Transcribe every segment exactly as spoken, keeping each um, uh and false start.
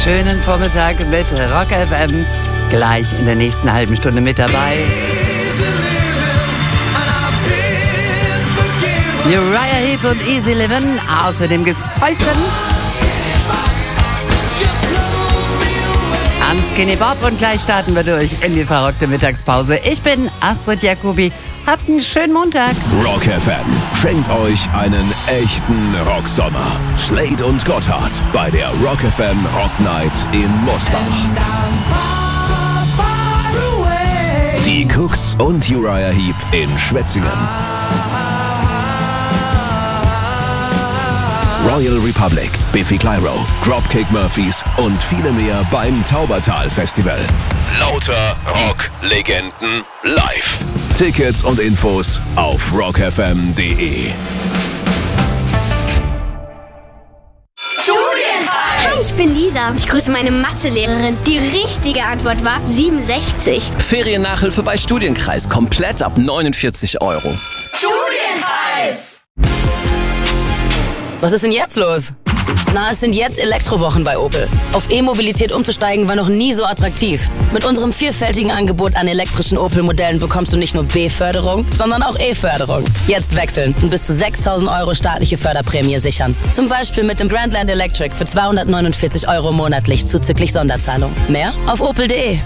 Schönen Vormittag mit Rock F M. Gleich in der nächsten halben Stunde mit dabei. Uriah Heep und Easy Livin'. Außerdem gibt's Poison. An Skinny Bob und gleich starten wir durch in die verrückte Mittagspause. Ich bin Astrid Jacobi. Habt einen schönen Montag. Rock F M schenkt euch einen echten Rocksommer. Slade und Gotthard bei der Rock F M Rock Night in Mosbach. Die Cooks und Uriah Heep in Schwetzingen. Royal Republic, Biffy Clyro, Dropkick Murphys und viele mehr beim Taubertal Festival. Lauter Rock-Legenden live. Tickets und Infos auf rock f m punkt d e. Hi, ich bin Lisa. Ich grüße meine Mathelehrerin. Die richtige Antwort war siebenundsechzig. Feriennachhilfe bei Studienkreis. Komplett ab neunundvierzig Euro. Studienkreis! Was ist denn jetzt los? Na, es sind jetzt Elektrowochen bei Opel. Auf E-Mobilität umzusteigen war noch nie so attraktiv. Mit unserem vielfältigen Angebot an elektrischen Opel-Modellen bekommst du nicht nur B-Förderung, sondern auch E-Förderung. Jetzt wechseln und bis zu sechstausend Euro staatliche Förderprämie sichern. Zum Beispiel mit dem Grandland Electric für zweihundertneunundvierzig Euro monatlich zuzüglich Sonderzahlung. Mehr auf opel punkt de.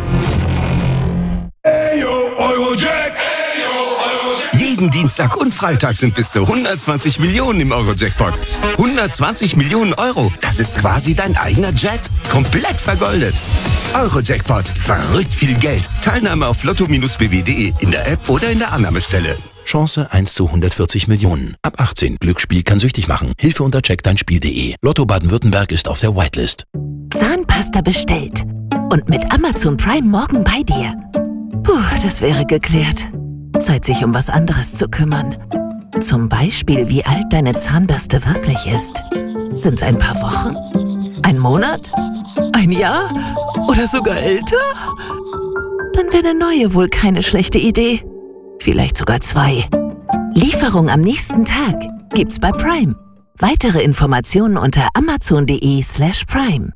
Hey, yo, Eurojack! Jeden Dienstag und Freitag sind bis zu hundertzwanzig Millionen im Euro-Jackpot. hundertzwanzig Millionen Euro, das ist quasi dein eigener Jet. Komplett vergoldet. Euro-Jackpot, verrückt viel Geld. Teilnahme auf lotto b w punkt de in der App oder in der Annahmestelle. Chance eins zu hundertvierzig Millionen. Ab achtzehn. Glücksspiel kann süchtig machen. Hilfe unter check dein Spiel punkt de. Lotto Baden-Württemberg ist auf der Whitelist. Zahnpasta bestellt. Und mit Amazon Prime morgen bei dir. Puh, das wäre geklärt. Zeit, sich um was anderes zu kümmern. Zum Beispiel, wie alt deine Zahnbürste wirklich ist. Sind's ein paar Wochen? Ein Monat? Ein Jahr? Oder sogar älter? Dann wäre eine neue wohl keine schlechte Idee. Vielleicht sogar zwei. Lieferung am nächsten Tag gibt's bei Prime. Weitere Informationen unter amazon punkt de slash prime.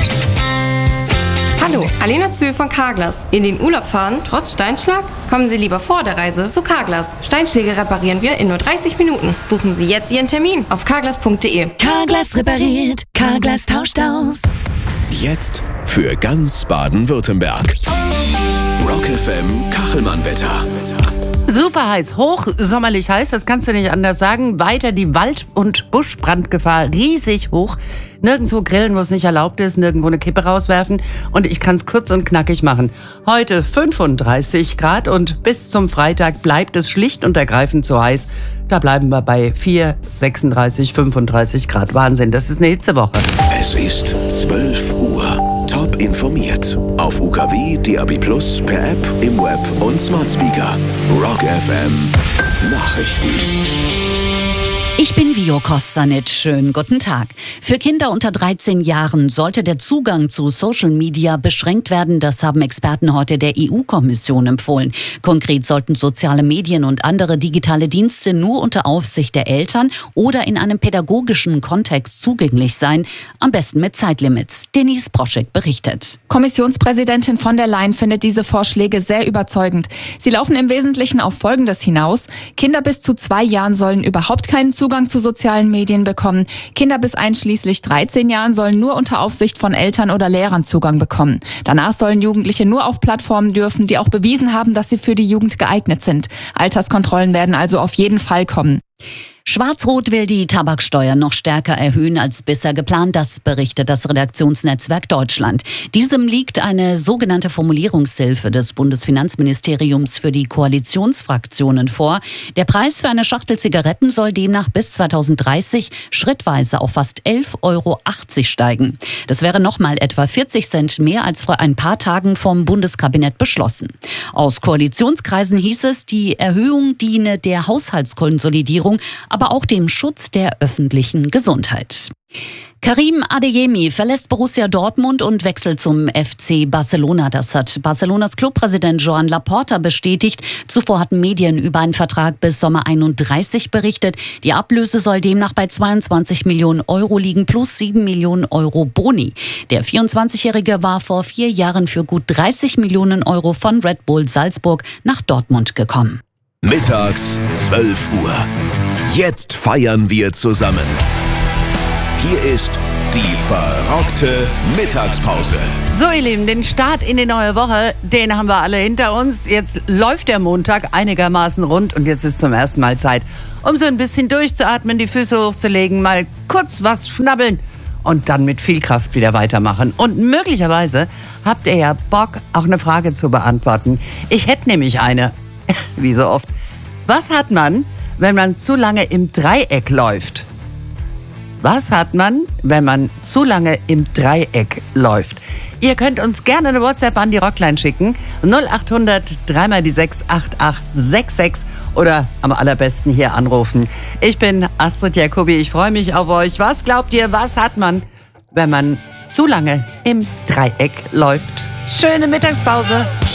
Hallo, Alena Zühl von Carglass. In den Urlaub fahren, trotz Steinschlag? Kommen Sie lieber vor der Reise zu Carglass. Steinschläge reparieren wir in nur dreißig Minuten. Buchen Sie jetzt Ihren Termin auf carglass punkt de. Carglass repariert, Carglass tauscht aus. Jetzt für ganz Baden-Württemberg. Rock F M Kachelmann-Wetter. Super heiß, hochsommerlich heiß, das kannst du nicht anders sagen. Weiter die Wald- und Buschbrandgefahr riesig hoch. Nirgendwo grillen, wo es nicht erlaubt ist, nirgendwo eine Kippe rauswerfen. Und ich kann es kurz und knackig machen. Heute fünfunddreißig Grad und bis zum Freitag bleibt es schlicht und ergreifend so heiß. Da bleiben wir bei vier, sechsunddreißig, fünfunddreißig Grad. Wahnsinn, das ist eine Hitzewoche. Es ist zwölf Uhr. Top informiert. Auf U K W, D A B Plus, per App, im Web und Smart Speaker. Rock F M Nachrichten. Ich bin Vio Kostanic. Schönen guten Tag. Für Kinder unter dreizehn Jahren sollte der Zugang zu Social Media beschränkt werden. Das haben Experten heute der E U-Kommission empfohlen. Konkret sollten soziale Medien und andere digitale Dienste nur unter Aufsicht der Eltern oder in einem pädagogischen Kontext zugänglich sein. Am besten mit Zeitlimits. Denise Proschek berichtet. Kommissionspräsidentin von der Leyen findet diese Vorschläge sehr überzeugend. Sie laufen im Wesentlichen auf Folgendes hinaus. Kinder bis zu zwei Jahren sollen überhaupt keinen Zugang Zugang zu sozialen Medien bekommen. Kinder bis einschließlich dreizehn Jahren sollen nur unter Aufsicht von Eltern oder Lehrern Zugang bekommen. Danach sollen Jugendliche nur auf Plattformen dürfen, die auch bewiesen haben, dass sie für die Jugend geeignet sind. Alterskontrollen werden also auf jeden Fall kommen. Schwarz-Rot will die Tabaksteuer noch stärker erhöhen als bisher geplant, das berichtet das Redaktionsnetzwerk Deutschland. Diesem liegt eine sogenannte Formulierungshilfe des Bundesfinanzministeriums für die Koalitionsfraktionen vor. Der Preis für eine Schachtel Zigaretten soll demnach bis zweitausenddreißig schrittweise auf fast elf Euro achtzig steigen. Das wäre nochmal etwa vierzig Cent mehr als vor ein paar Tagen vom Bundeskabinett beschlossen. Aus Koalitionskreisen hieß es, die Erhöhung diene der Haushaltskonsolidierung, aber auch dem Schutz der öffentlichen Gesundheit. Karim Adeyemi verlässt Borussia Dortmund und wechselt zum F C Barcelona. Das hat Barcelonas Clubpräsident Joan Laporta bestätigt. Zuvor hatten Medien über einen Vertrag bis Sommer einunddreißig berichtet. Die Ablöse soll demnach bei zweiundzwanzig Millionen Euro liegen plus sieben Millionen Euro Boni. Der vierundzwanzigjährige war vor vier Jahren für gut dreißig Millionen Euro von Red Bull Salzburg nach Dortmund gekommen. Mittags zwölf Uhr. Jetzt feiern wir zusammen. Hier ist die verrockte Mittagspause. So, ihr Lieben, den Start in die neue Woche, den haben wir alle hinter uns. Jetzt läuft der Montag einigermaßen rund und jetzt ist zum ersten Mal Zeit, um so ein bisschen durchzuatmen, die Füße hochzulegen, mal kurz was schnabbeln und dann mit viel Kraft wieder weitermachen. Und möglicherweise habt ihr ja Bock, auch eine Frage zu beantworten. Ich hätte nämlich eine, wie so oft. Was hat man, wenn man zu lange im Dreieck läuft? Was hat man, wenn man zu lange im Dreieck läuft? Ihr könnt uns gerne eine WhatsApp an die Rockline schicken. null acht hundert drei mal die sechs acht acht sechs sechs oder am allerbesten hier anrufen. Ich bin Astrid Jacobi, ich freue mich auf euch. Was glaubt ihr, was hat man, wenn man zu lange im Dreieck läuft? Schöne Mittagspause.